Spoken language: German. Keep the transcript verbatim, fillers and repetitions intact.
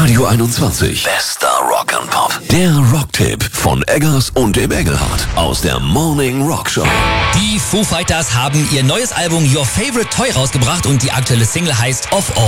Radio einundzwanzig. Bester Rock and Pop. Der Rocktipp von Eggers und dem Engelhardt aus der Morning Rock Show. Die Foo Fighters haben ihr neues Album Your Favorite Toy rausgebracht und die aktuelle Single heißt Of All.